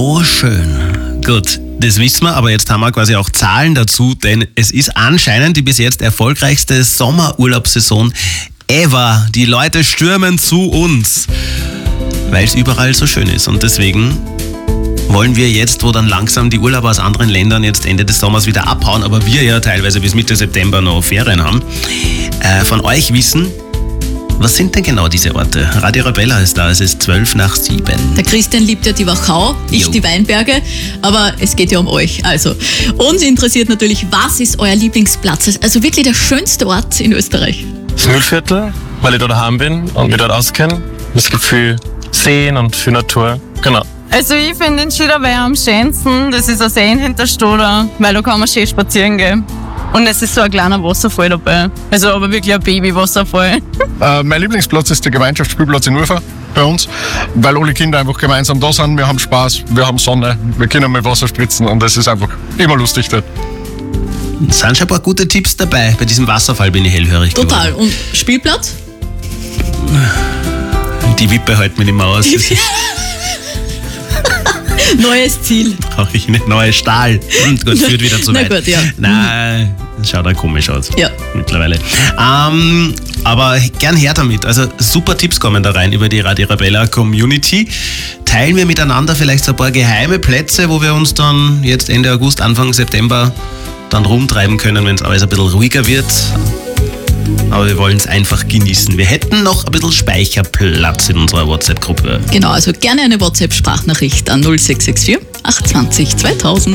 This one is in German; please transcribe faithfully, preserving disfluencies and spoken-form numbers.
Oh, schön. Gut, das wissen wir, aber jetzt haben wir quasi auch Zahlen dazu, denn es ist anscheinend die bis jetzt erfolgreichste Sommerurlaubssaison ever. Die Leute stürmen zu uns, weil es überall so schön ist. Und deswegen wollen wir jetzt, wo dann langsam die Urlauber aus anderen Ländern jetzt Ende des Sommers wieder abhauen, aber wir ja teilweise bis Mitte September noch Ferien haben, äh, von euch wissen, was sind denn genau diese Orte? Radio Arabella ist da, es ist zwölf nach sieben. Der Christian liebt ja die Wachau, ich Jo. die Weinberge, aber es geht ja um euch. Also, uns interessiert natürlich, was ist euer Lieblingsplatz? Also wirklich der schönste Ort in Österreich. Das Mühlviertel, weil ich da daheim bin und mich dort auskenne. Es gibt viel Seen und viel Natur. Genau. Also ich finde den Schiederweiher am schönsten. Das ist ein See in Hinterstoder, weil da kann man schön spazieren gehen. Und es ist so ein kleiner Wasserfall dabei. Also aber wirklich ein Baby-Wasserfall. Äh, mein Lieblingsplatz ist der Gemeinschaftsspielplatz in Ufer bei uns, weil alle Kinder einfach gemeinsam da sind. Wir haben Spaß, wir haben Sonne, wir können mit Wasser spritzen und es ist einfach immer lustig dort. Es sind schon ein paar gute Tipps dabei. Bei diesem Wasserfall bin ich hellhörig Total. geworden. Und Spielplatz? Die Wippe hält mich nicht mehr aus. Neues Ziel. Brauche ich eine neue Stahl. Und gut, führt wieder zu Na weit. gut, ja. Nein, das schaut auch komisch aus. Ja. Mittlerweile. Ähm, aber gern her damit. Also super Tipps kommen da rein über die Radio Arabella Community. Teilen wir miteinander vielleicht so ein paar geheime Plätze, wo wir uns dann jetzt Ende August, Anfang September dann rumtreiben können, wenn es alles ein bisschen ruhiger wird. Aber wir wollen es einfach genießen. Wir hätten noch ein bisschen Speicherplatz in unserer WhatsApp-Gruppe. Genau, also gerne eine WhatsApp-Sprachnachricht an null sechs sechs vier, acht zwei null, zweitausend.